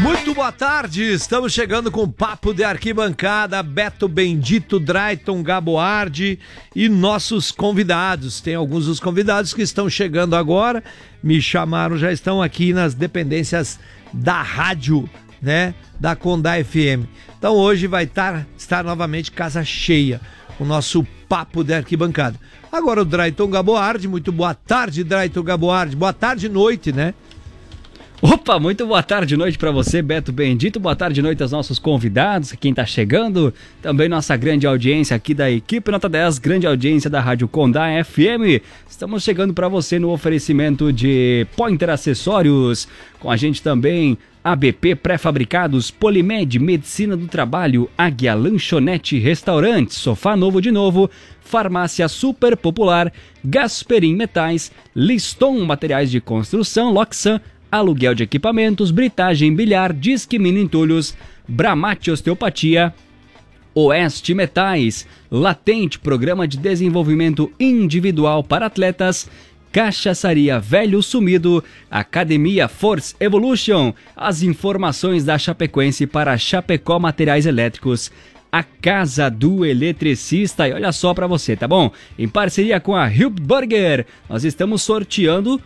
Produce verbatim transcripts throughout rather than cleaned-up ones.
Muito boa tarde, estamos chegando com o Papo de Arquibancada, Beto Bendito, Drayton Gaboardi e nossos convidados. Tem alguns dos convidados que estão chegando agora, me chamaram, já estão aqui nas dependências da rádio, né, da Condá F M. Então hoje vai estar, estar novamente casa cheia, o nosso Papo de Arquibancada. Agora o Drayton Gaboardi, muito boa tarde, Drayton Gaboardi, boa tarde e noite, né? Opa, muito boa tarde e noite para você, Beto Bendito. Boa tarde e noite aos nossos convidados, quem tá chegando. Também nossa grande audiência aqui da equipe Nota dez, grande audiência da Rádio Condá F M. Estamos chegando para você no oferecimento de Pointer Acessórios. Com a gente também A B P Pré-Fabricados, Polimed, Medicina do Trabalho, Águia Lanchonete Restaurante, Sofá Novo de Novo, Farmácia Super Popular, Gasperim Metais, Liston Materiais de Construção, Loxan, aluguel de equipamentos, britagem, bilhar, disque mini entulhos, Bramate Osteopatia, Oeste Metais, Latente, Programa de Desenvolvimento Individual para Atletas, Cachaçaria Velho Sumido, Academia Force Evolution, as informações da Chapecoense para Chapecó Materiais Elétricos, a Casa do Eletricista, e olha só para você, tá bom? Em parceria com a Hilp Burger, nós estamos sorteando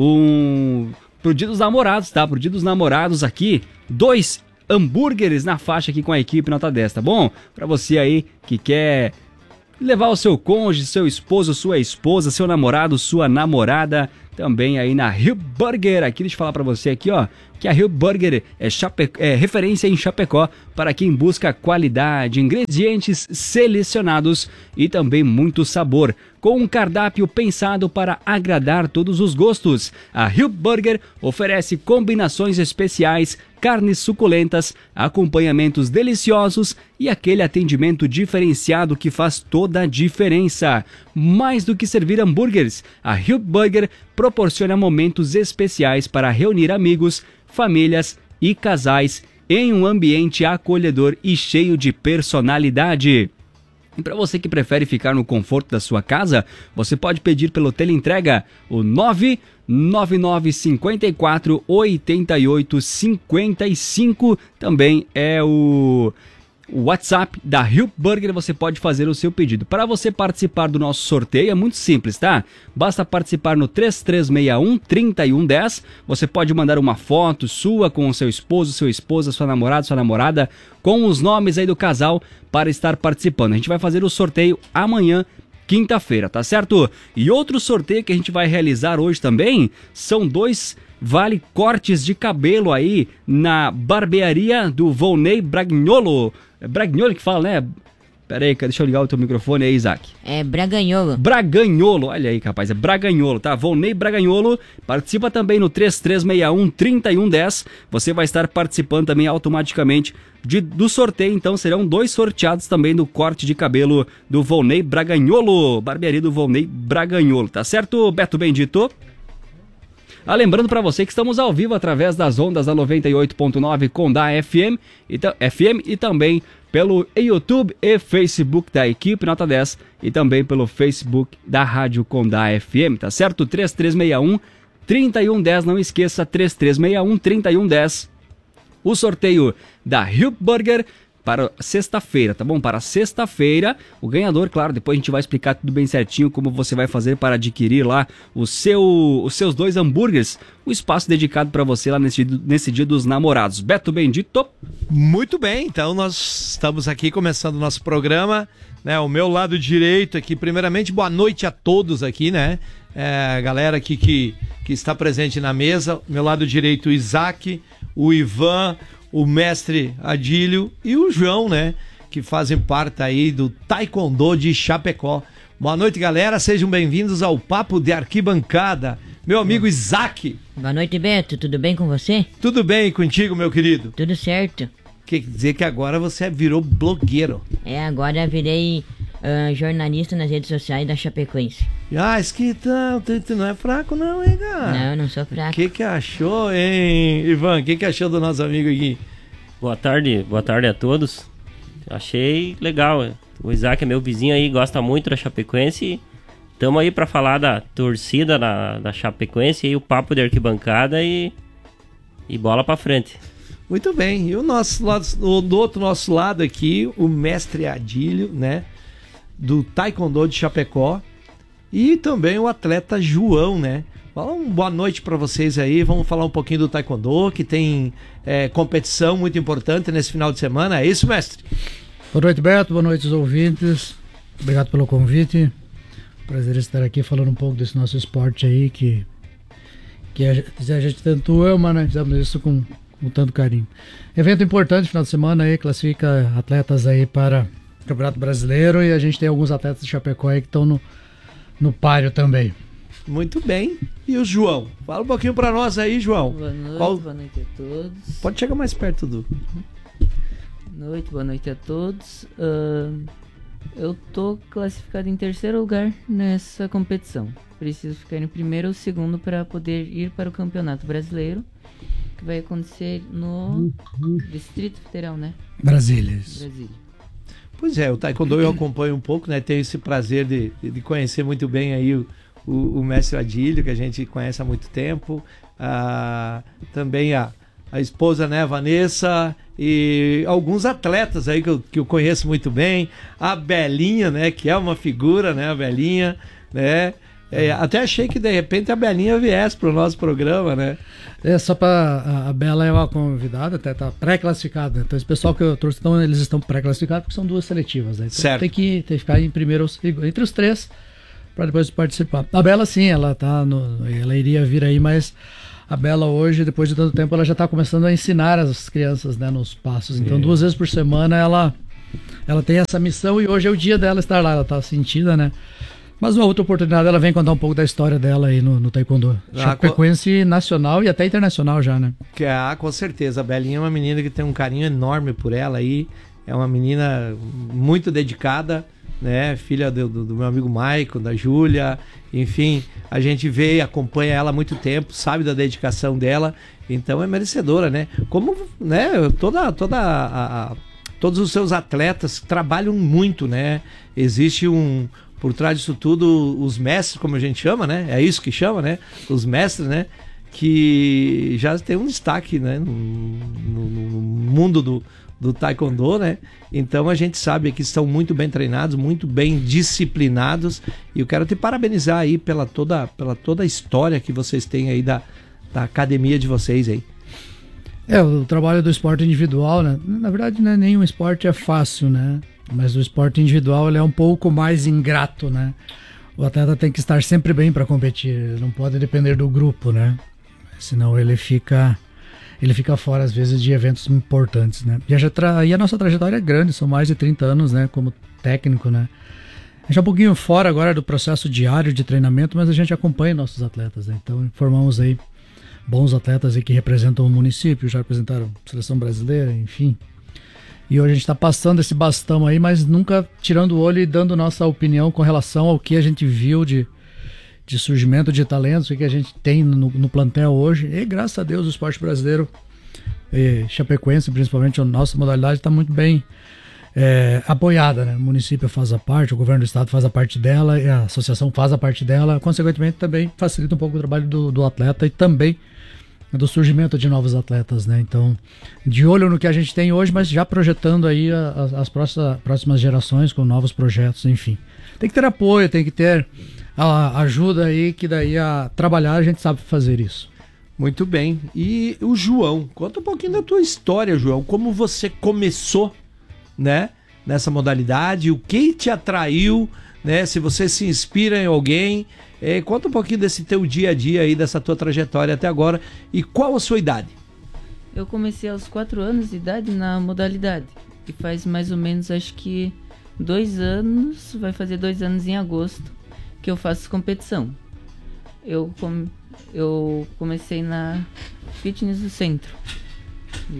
um... Pro Dia dos Namorados, tá? Pro Dia dos Namorados aqui, dois hambúrgueres na faixa aqui com a equipe Nota dez, tá bom? Pra você aí que quer levar o seu cônjuge, seu esposo, sua esposa, seu namorado, sua namorada, também aí na Rio Burger. Aqui, deixa eu falar pra você aqui, ó, que a Rio Burger é, Chape... é referência em Chapecó para quem busca qualidade, ingredientes selecionados e também muito sabor. Com um cardápio pensado para agradar todos os gostos, a Rio Burger oferece combinações especiais, carnes suculentas, acompanhamentos deliciosos e aquele atendimento diferenciado que faz toda a diferença. Mais do que servir hambúrgueres, a Rio Burger proporciona momentos especiais para reunir amigos, famílias e casais em um ambiente acolhedor e cheio de personalidade. E para você que prefere ficar no conforto da sua casa, você pode pedir pelo teleentrega o nove nove nove cinco quatro oito oito cinco cinco, também é o WhatsApp da Rio Burger, você pode fazer o seu pedido. Para você participar do nosso sorteio é muito simples, tá? Basta participar no três três seis um, três um um zero. Você pode mandar uma foto sua com o seu esposo, sua esposa, sua namorada, sua namorada, com os nomes aí do casal para estar participando. A gente vai fazer o sorteio amanhã, quinta-feira, tá certo? E outro sorteio que a gente vai realizar hoje também são dois vale cortes de cabelo aí na barbearia do Volney Bragnolo. É Bragnolo que fala, né? Pera aí, deixa eu ligar o teu microfone aí, Isaac. É Braganholo. Braganholo, olha aí, rapaz, é Braganholo, tá? Volney Braganholo, participa também no três três seis um, três um um zero. Você vai estar participando também automaticamente de, do sorteio, então serão dois sorteados também do corte de cabelo do Volney Braganholo, barbearia do Volney Braganholo, tá certo, Beto Bendito? Ah, lembrando para você que estamos ao vivo através das ondas da noventa e oito ponto nove Condá F M e, F M e também pelo YouTube e Facebook da equipe Nota dez e também pelo Facebook da Rádio Condá F M, tá certo? três três seis um, três um um zero, não esqueça, três três seis um, três um um zero. O sorteio da Rio Burger para sexta-feira, tá bom? Para sexta-feira, o ganhador, claro, depois a gente vai explicar tudo bem certinho como você vai fazer para adquirir lá o seu, os seus dois hambúrgueres, o espaço dedicado para você lá nesse, nesse dia dos namorados. Beto Bendito. Muito bem, então nós estamos aqui começando o nosso programa, né? O meu lado direito aqui, primeiramente, boa noite a todos aqui, né? É, galera aqui que, que está presente na mesa, meu lado direito, o Isaac, o Ivan, o mestre Adílio e o João, né? Que fazem parte aí do Taekwondo de Chapecó. Boa noite, galera. Sejam bem-vindos ao Papo de Arquibancada. Meu amigo Isaac. Boa noite, Beto. Tudo bem com você? Tudo bem contigo, meu querido? Tudo certo. Quer dizer que agora você virou blogueiro. É, agora virei uh, jornalista nas redes sociais da Chapecoense. Ah, esquitão, tu, tu não é fraco não, hein, cara? Não, não sou fraco. O que que achou, hein, Ivan? O que que achou do nosso amigo aqui? Boa tarde, boa tarde a todos. Achei legal. O Isaac é meu vizinho aí, gosta muito da Chapecoense. Estamos aí para falar da torcida da, da Chapecoense e o papo de arquibancada e, e bola para frente. Muito bem. E o nosso lado, o, do outro nosso lado aqui, o mestre Adílio, né? Do Taekwondo de Chapecó. E também o atleta João, né? Fala uma boa noite para vocês aí. Vamos falar um pouquinho do Taekwondo, que tem é, competição muito importante nesse final de semana. É isso, mestre? Boa noite, Beto. Boa noite, os ouvintes. Obrigado pelo convite. Prazer estar aqui falando um pouco desse nosso esporte aí, que, que a, gente, a gente tanto ama, né? Fizemos isso com, com tanto carinho. Evento importante, final de semana aí, classifica atletas aí para o Campeonato Brasileiro, e a gente tem alguns atletas de Chapecó aí que estão no, no páreo também. Muito bem. E o João? Fala um pouquinho para nós aí, João. Boa noite, Qual... boa noite a todos. Pode chegar mais perto do... Boa noite, boa noite a todos. Uh, eu tô classificado em terceiro lugar nessa competição. Preciso ficar em primeiro ou segundo para poder ir para o Campeonato Brasileiro, que vai acontecer no Distrito Federal, né? Brasília. Brasília. Pois é, o Taekwondo eu acompanho um pouco, né? Tenho esse prazer de, de conhecer muito bem aí o, o, o mestre Adílio, que a gente conhece há muito tempo. Ah, também a, a esposa, né, Vanessa, e alguns atletas aí que eu, que eu conheço muito bem. A Belinha, né, que é uma figura, né, a Belinha, né? É, até achei que de repente a Belinha viesse para o nosso programa, né? É, só para a, a Bela é uma convidada, até tá pré-classificada, né? Então esse pessoal que eu trouxe, então, eles estão pré-classificados porque são duas seletivas, né? Então certo. Tem que, tem que ficar em primeiro ou segundo, entre os três, para depois participar. A Bela sim, ela tá no, ela iria vir aí, mas a Bela hoje, depois de tanto tempo, ela já está começando a ensinar as crianças, né, nos passos. Então, é. duas vezes por semana ela, ela tem essa missão, e hoje é o dia dela estar lá, ela está sentida, né? Mas uma outra oportunidade, ela vem contar um pouco da história dela aí no, no Taekwondo. Ah, Chapecoense co... nacional e até internacional já, né? Que, ah, com certeza. A Belinha é uma menina que tem um carinho enorme por ela aí. É uma menina muito dedicada, né? Filha do, do, do meu amigo Maicon, da Júlia. Enfim, a gente vê e acompanha ela há muito tempo, sabe da dedicação dela. Então é merecedora, né? Como, né? Toda, toda a, a, todos os seus atletas trabalham muito, né? Existe um... Por trás disso tudo, os mestres, como a gente chama, né? É isso que chama, né? Os mestres, né? Que já tem um destaque, né? No, no, no mundo do, do Taekwondo, né? Então a gente sabe que estão muito bem treinados, muito bem disciplinados. E eu quero te parabenizar aí pela toda, pela toda a história que vocês têm aí da, da academia de vocês aí. É, o trabalho do esporte individual, né? Na verdade, né, nenhum esporte é fácil, né? Mas o esporte individual, ele é um pouco mais ingrato, né? O atleta tem que estar sempre bem para competir, não pode depender do grupo, né? Senão ele fica, ele fica fora, às vezes, de eventos importantes, né? E a, tra... e a nossa trajetória é grande, são mais de trinta anos, né? Como técnico, né? A gente é um pouquinho fora agora do processo diário de treinamento, mas a gente acompanha nossos atletas, né? Então, formamos aí bons atletas aí que representam o município, já representaram a seleção brasileira, enfim. E hoje a gente está passando esse bastão aí, mas nunca tirando o olho e dando nossa opinião com relação ao que a gente viu de, de surgimento de talentos, o que a gente tem no, no plantel hoje. E graças a Deus o esporte brasileiro, e Chapecoense, principalmente a nossa modalidade, está muito bem é, apoiada, né? O município faz a parte, o governo do estado faz a parte dela, e a associação faz a parte dela. Consequentemente, também facilita um pouco o trabalho do, do atleta e também do surgimento de novos atletas, né? Então, de olho no que a gente tem hoje, mas já projetando aí a, a, as próximas, próximas gerações com novos projetos, enfim. Tem que ter apoio, tem que ter a ajuda aí, que daí a trabalhar a gente sabe fazer isso. Muito bem. E o João, conta um pouquinho da tua história, João. Como você começou, né, nessa modalidade, o que te atraiu, né? Se você se inspira em alguém, é, conta um pouquinho desse teu dia a dia aí, dessa tua trajetória até agora, e qual a sua idade? Eu comecei aos quatro anos de idade na modalidade, e faz mais ou menos, acho que dois anos, vai fazer dois anos em agosto, que eu faço competição. Eu, com, eu comecei na Fitness do Centro. E,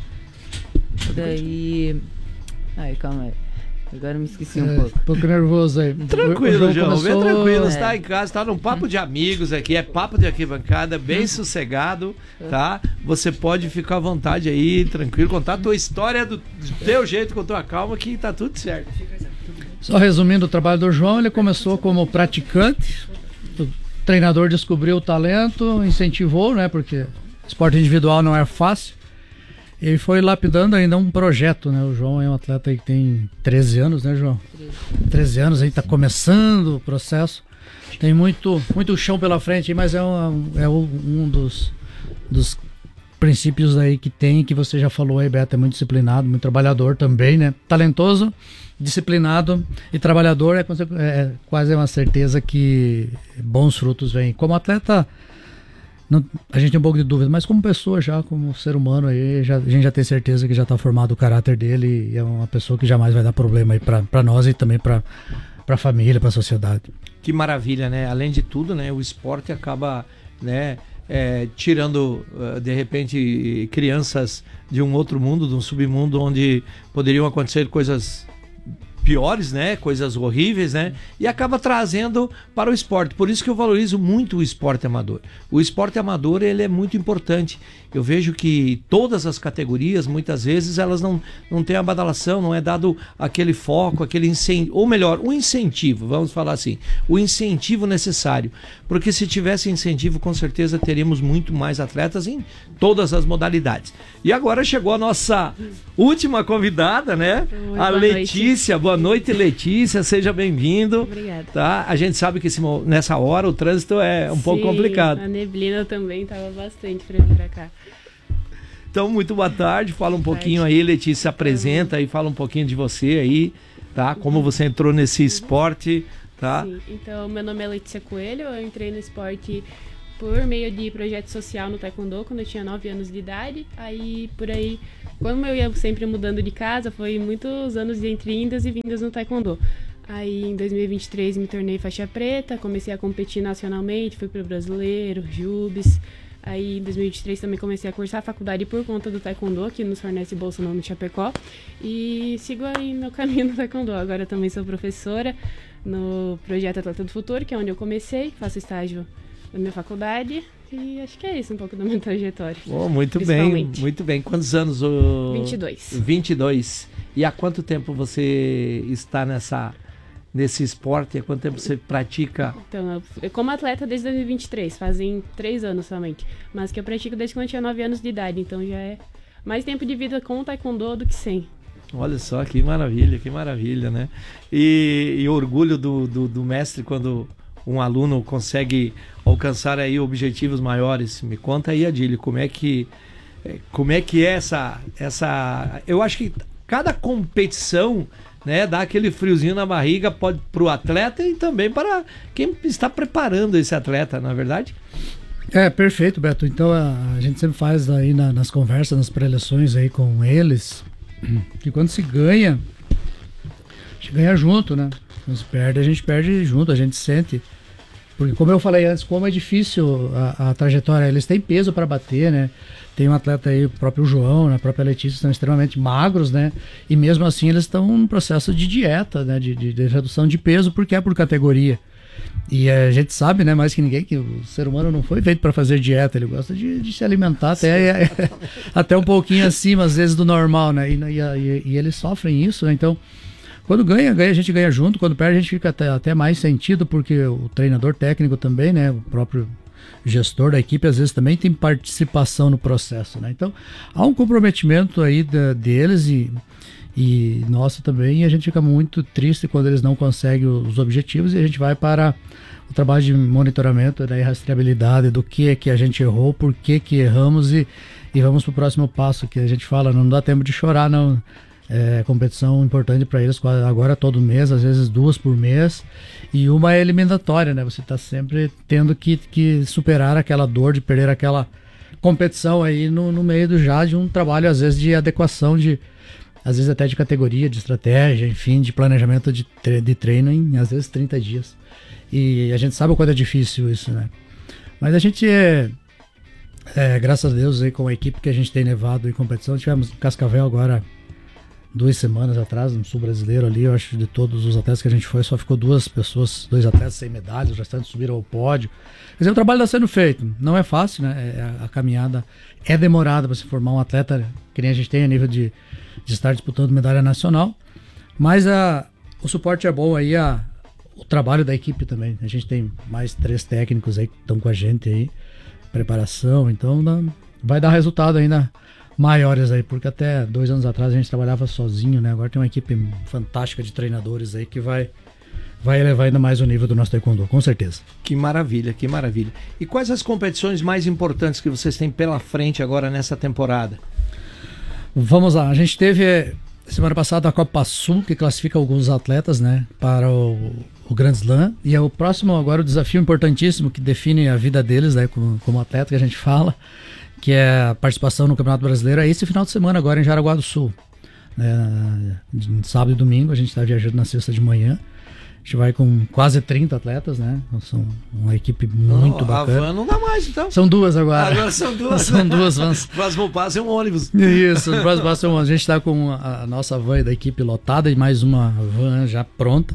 ó. Daí... Ai, calma aí. Agora eu me esqueci um é, pouco. Um pouco nervoso aí. Tranquilo, João. Começou... Bem tranquilo. Você é. tá em casa, tá num papo de amigos aqui. É papo de arquibancada, bem sossegado, tá? Você pode ficar à vontade aí, tranquilo, contar a tua história do, do teu jeito, com tua calma, que tá tudo certo. Só resumindo o trabalho do João, ele começou como praticante. O treinador descobriu o talento, incentivou, né? Porque esporte individual não é fácil. ele foi lapidando ainda um projeto, né? O João é um atleta que tem treze anos, né, João? treze anos, aí está começando o processo. Tem muito, muito chão pela frente, mas é, um, é um dos, dos princípios aí que tem, que você já falou aí, Beto, é muito disciplinado, muito trabalhador também, né? Talentoso, disciplinado e trabalhador, é, é quase uma certeza que bons frutos vêm. Como atleta, não, a gente tem um pouco de dúvida, mas como pessoa já, como ser humano aí, já, a gente já tem certeza que já está formado o caráter dele e é uma pessoa que jamais vai dar problema aí para nós e também para a família, para a sociedade. Que maravilha, né? Além de tudo, né, o esporte acaba, né, é, tirando, de repente, crianças de um outro mundo, de um submundo onde poderiam acontecer coisas piores, né? Coisas horríveis, né? E acaba trazendo para o esporte. Por isso que eu valorizo muito o esporte amador. O esporte amador, ele é muito importante. Eu vejo que todas as categorias, muitas vezes, elas não, não têm a badalação, não é dado aquele foco, aquele incentivo, ou melhor, o incentivo, vamos falar assim, o incentivo necessário. Porque se tivesse incentivo, com certeza teríamos muito mais atletas em todas as modalidades. E agora chegou a nossa última convidada, né? Oi, a boa Letícia. Noite. Boa noite, Letícia. Seja bem-vindo. Obrigada. Tá? A gente sabe que esse, nessa hora o trânsito é um Sim, pouco complicado. A neblina também estava bastante para vir para cá. Então, muito boa tarde. Fala um boa pouquinho tarde. aí, Letícia, se apresenta aí, fala um pouquinho de você aí, tá? Como você entrou nesse esporte, tá? Sim. Então, meu nome é Letícia Coelho, eu entrei no esporte por meio de projeto social no Taekwondo quando eu tinha nove anos de idade. Aí, por aí, como eu ia sempre mudando de casa, foi muitos anos de entre indas e vindas no Taekwondo. Aí, em dois mil e vinte e três, me tornei faixa preta, comecei a competir nacionalmente, fui para o Brasileiro, Jubes. Aí, em dois mil e vinte e três, também comecei a cursar a faculdade por conta do Taekwondo, que nos fornece bolsa no no Chapecó. E sigo aí meu caminho no Taekwondo. Agora também sou professora no projeto Atleta do Futuro, que é onde eu comecei, faço estágio na minha faculdade. E acho que é isso, um pouco da minha trajetória. Oh, muito bem, muito bem. Quantos anos? O... vinte e dois. vinte e dois. E há quanto tempo você está nessa... nesse esporte? Há quanto tempo você pratica? Então, eu, como atleta desde dois mil e vinte e três, fazem três anos somente. Mas que eu pratico desde quando eu tinha nove anos de idade, então já é mais tempo de vida com o Taekwondo do que sem. Olha só, que maravilha, que maravilha, né? E, e orgulho do, do, do mestre quando um aluno consegue alcançar aí objetivos maiores. Me conta aí, Adílio, como é que, como é que é essa, essa... Eu acho que cada competição, né, dá aquele friozinho na barriga para o atleta e também para quem está preparando esse atleta, não é verdade? É, perfeito, Beto. Então a, a gente sempre faz aí na, nas conversas, nas preleções aí com eles, que quando se ganha, a gente ganha junto, né? Quando se perde, a gente perde junto, a gente sente. Porque como eu falei antes, como é difícil a, a trajetória, eles têm peso para bater, né? Tem um atleta aí, o próprio João, né? A própria Letícia, estão extremamente magros, né? E mesmo assim eles estão num processo de dieta, né? De, de, de redução de peso, porque é por categoria. E a gente sabe, né, mais que ninguém, que o ser humano não foi feito para fazer dieta, ele gosta de, de se alimentar até, até um pouquinho acima, às vezes, do normal, né? E, e, e eles sofrem isso, né? Então, quando ganha, ganha, a gente ganha junto, quando perde, a gente fica até, até mais sentido, porque o treinador técnico também, né, o próprio gestor da equipe, às vezes também tem participação no processo, né? Então, há um comprometimento aí da, deles e, e nosso também, e a gente fica muito triste quando eles não conseguem os objetivos, e a gente vai para o trabalho de monitoramento, da rastreabilidade, do que é que a gente errou, por que que erramos, e, e vamos para o próximo passo, que a gente fala, não dá tempo de chorar, não. É competição importante para eles, agora todo mês, às vezes duas por mês, e uma é eliminatória, né? Você está sempre tendo que, que superar aquela dor de perder aquela competição aí no, no meio do já de um trabalho, às vezes, de adequação, de, às vezes até de categoria, de estratégia, enfim, de planejamento de, tre de treino em, às vezes, trinta dias. E a gente sabe o quanto é difícil isso, né? Mas a gente é, é graças a Deus, aí, com a equipe que a gente tem levado em competição, tivemos Cascavel agora duas semanas atrás, no Sul Brasileiro ali, eu acho, de todos os atletas que a gente foi, só ficou duas pessoas, dois atletas sem medalhas, os restantes subiram ao pódio. Quer dizer, o trabalho está sendo feito, não é fácil, né? É, a, a caminhada é demorada para se formar um atleta, que nem a gente tem a nível de, de estar disputando medalha nacional, mas a, o suporte é bom aí, a, o trabalho da equipe também. A gente tem mais três técnicos aí que estão com a gente aí, preparação, então dá, vai dar resultado aí na, maiores aí, porque até dois anos atrás a gente trabalhava sozinho, né? Agora tem uma equipe fantástica de treinadores aí que vai, vai elevar ainda mais o nível do nosso taekwondo, com certeza. Que maravilha, que maravilha. E quais as competições mais importantes que vocês têm pela frente agora nessa temporada? Vamos lá, a gente teve semana passada a Copa Sul, que classifica alguns atletas, né, para o, o Grand Slam, e é o próximo agora o desafio importantíssimo que define a vida deles, né, como, como atleta que a gente fala, que é a participação no Campeonato Brasileiro, é esse final de semana agora em Jaraguá do Sul. É, de sábado e domingo, a gente está viajando na sexta de manhã. A gente vai com quase trinta atletas, né? São uma equipe muito oh, bacana. A van não dá mais, então. São duas agora. Agora são duas. São duas vans. O próximo passo é um ônibus. Isso, o próximo passo é um ônibus. A gente está com a, a nossa van da equipe lotada e mais uma van já pronta.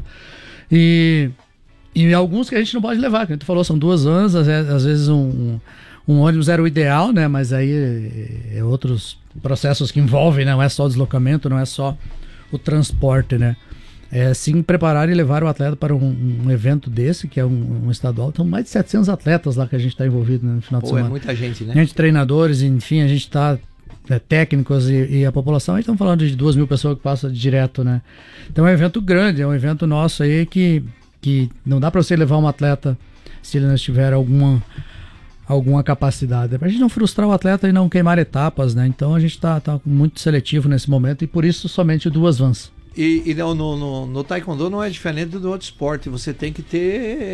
E, e alguns que a gente não pode levar, como tu falou, são duas vans, às, às vezes um, um, um ônibus era o ideal, né? Mas aí é, é outros processos que envolvem, né? Não é só o deslocamento, não é só o transporte, né? É sim preparar e levar o atleta para um, um evento desse, que é um, um estadual. Então, mais de setecentos atletas lá que a gente está envolvido, né, no final Pô, de semana. É muita gente, né? Gente, treinadores, enfim, a gente está é, técnicos e, e a população. A gente está falando de duas mil pessoas que passam direto, né? Então é um evento grande, é um evento nosso aí que, que não dá para você levar um atleta se ele não tiver alguma, alguma capacidade. É para a gente não frustrar o atleta e não queimar etapas, né? Então a gente está tá muito seletivo nesse momento e por isso somente duas vans. E, e no, no, no taekwondo não é diferente do outro esporte, você tem que ter,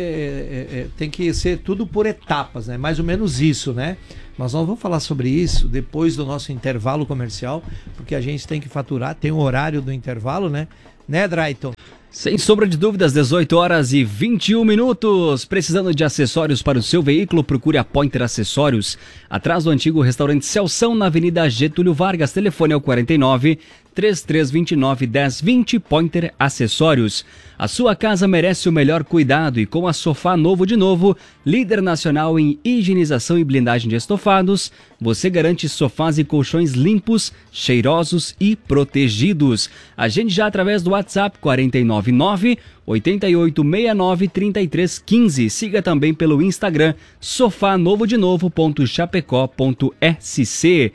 é, é, tem que ser tudo por etapas, né? Mais ou menos isso, né? Mas nós vamos falar sobre isso depois do nosso intervalo comercial, porque a gente tem que faturar, tem o horário do intervalo, né? Né, Drayton? Sem sombra de dúvidas, dezoito horas e vinte e um minutos. Precisando de acessórios para o seu veículo? Procure a Pointer Acessórios. Atrás do antigo restaurante Celção, na Avenida Getúlio Vargas. Telefone é o quarenta e nove, trinta e três vinte e nove, dez vinte. Pointer Acessórios. A sua casa merece o melhor cuidado e com a Sofá Novo de Novo, líder nacional em higienização e blindagem de estofados, você garante sofás e colchões limpos, cheirosos e protegidos. Agende já através do WhatsApp quarenta e nove nove, oito oito seis nove, três três um cinco. Siga também pelo Instagram sofá novo de novo ponto chapecó ponto s c.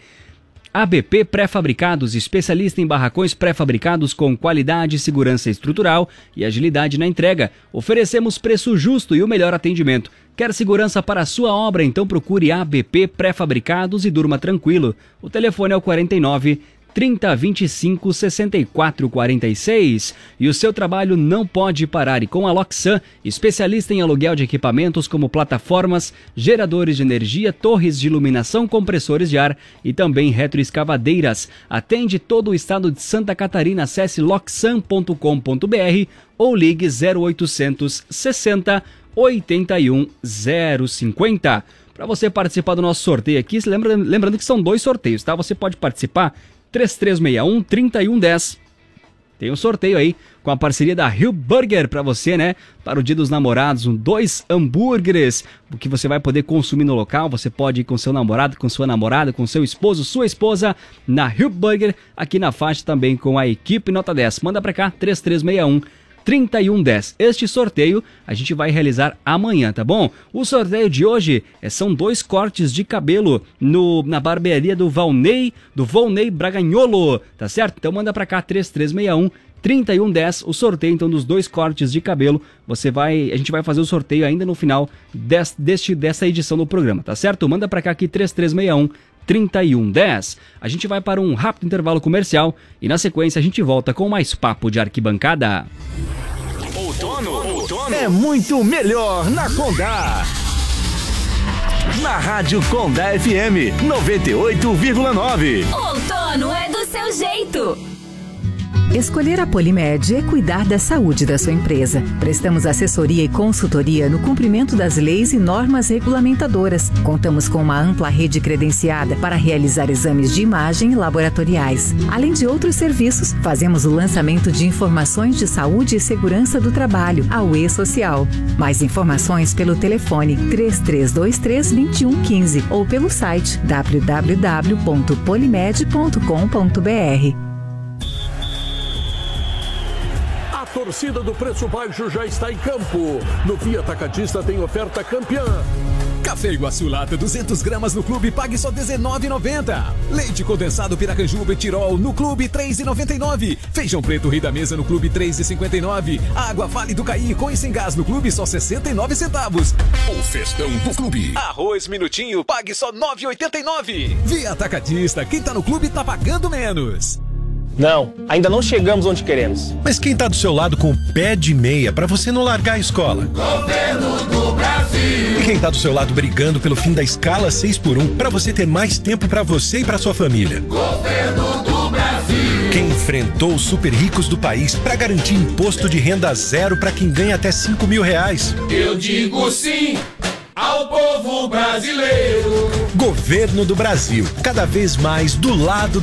A B P Pré-Fabricados, especialista em barracões pré-fabricados com qualidade, segurança estrutural e agilidade na entrega. Oferecemos preço justo e o melhor atendimento. Quer segurança para a sua obra? Então procure a B P Pré-Fabricados e durma tranquilo. O telefone é o quarenta e nove, trinta, vinte e cinco, sessenta e quatro, quarenta e seis. E o seu trabalho não pode parar. E com a Loxan, especialista em aluguel de equipamentos como plataformas, geradores de energia, torres de iluminação, compressores de ar e também retroescavadeiras. Atende todo o estado de Santa Catarina. Acesse loxan ponto com ponto b r ou ligue zero oitocentos, sessenta, oitenta e um, zero cinquenta. Para você participar do nosso sorteio aqui, lembra, lembrando que são dois sorteios, tá? Você pode participar três três seis um, três um um zero. Tem um sorteio aí com a parceria da Rio Burger para você, né? Para o Dia dos Namorados, um, dois hambúrgueres que você vai poder consumir no local. Você pode ir com seu namorado, com sua namorada, com seu esposo, sua esposa na Rio Burger, aqui na faixa também com a equipe Nota dez. Manda para cá, três três seis um, três um um zero. Este sorteio a gente vai realizar amanhã, tá bom? O sorteio de hoje é, são dois cortes de cabelo no, na barbearia do Valnei, do Volney Braganholo, tá certo? Então manda pra cá, três três seis um, três um um zero, o sorteio então dos dois cortes de cabelo. Você vai, a gente vai fazer o sorteio ainda no final des, deste, dessa edição do programa, tá certo? Manda pra cá aqui, três três seis um, três um um zero. A gente vai para um rápido intervalo comercial e na sequência a gente volta com mais Papo de Arquibancada. Outono, outono é muito melhor na Condá. Na Rádio Condá F M noventa e oito vírgula nove. Outono é do seu jeito. Escolher a Polimed é cuidar da saúde da sua empresa. Prestamos assessoria e consultoria no cumprimento das leis e normas regulamentadoras. Contamos com uma ampla rede credenciada para realizar exames de imagem e laboratoriais. Além de outros serviços, fazemos o lançamento de informações de saúde e segurança do trabalho, a U E Social. Mais informações pelo telefone três três dois três, dois um um cinco ou pelo site w w w ponto polimed ponto com ponto b r. A torcida do Preço Baixo já está em campo. No Via Atacadista tem oferta campeã. Café Iguaçu Lata duzentas gramas no Clube, pague só dezenove reais e noventa centavos. Leite condensado Piracanjuba e Tirol no Clube, três reais e noventa e nove centavos. Feijão preto Rio da Mesa no Clube, três reais e cinquenta e nove centavos. Água Vale do Caí com e sem gás no Clube, só sessenta e nove centavos. O festão do Clube. Arroz Minutinho, pague só nove reais e oitenta e nove centavos. Via Atacadista, quem tá no Clube tá pagando menos. Não, ainda não chegamos onde queremos. Mas quem tá do seu lado com o pé de meia pra você não largar a escola? Governo do Brasil. E quem tá do seu lado brigando pelo fim da escala seis por um pra você ter mais tempo pra você e pra sua família? Governo do Brasil. Quem enfrentou os super ricos do país pra garantir imposto de renda zero pra quem ganha até cinco mil reais? Eu digo sim ao povo brasileiro. Governo do Brasil, cada vez mais do lado